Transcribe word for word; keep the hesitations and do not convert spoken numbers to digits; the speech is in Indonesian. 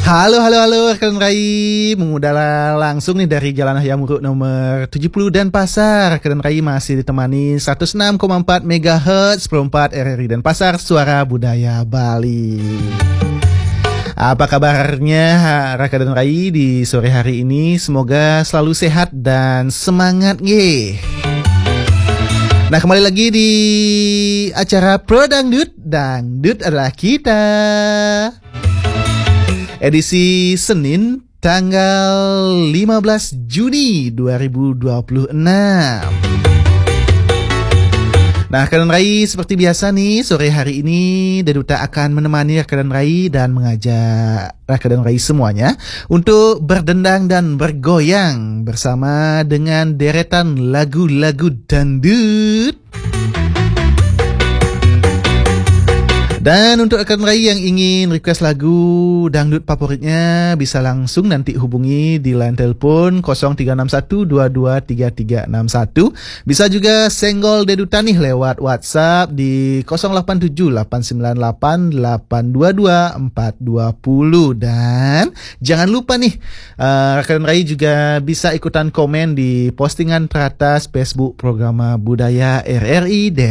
Halo, halo, halo, rekan Rai. Mengudara langsung nih dari Jalan Hayam Wuruk nomor tujuh puluh Denpasar. Rekan Rai masih ditemani seratus enam koma empat megahertz empat R R I Denpasar, Suara Budaya Bali. Apa kabarnya rekan Rai di sore hari ini? Semoga selalu sehat dan semangat nge. Nah, kembali lagi di acara Pro Dangdut. Dangdut adalah kita. Edisi Senin tanggal lima belas Juni dua ribu dua puluh enam. Nah, rekan Rai seperti biasa nih, sore hari ini Deduta akan menemani rekan Rai dan mengajak rekan Rai semuanya untuk berdendang dan bergoyang bersama dengan deretan lagu-lagu dangdut. Dan untuk rekan Rai yang ingin request lagu dangdut favoritnya, bisa langsung nanti hubungi di line telepon nol tiga enam satu dua dua tiga tiga enam satu. Bisa juga senggol Deduta nih lewat WhatsApp di nol delapan tujuh delapan sembilan delapan delapan dua dua empat dua nol. Dan jangan lupa nih, uh, rekan Rai juga bisa ikutan komen di postingan teratas Facebook Programa Budaya R R I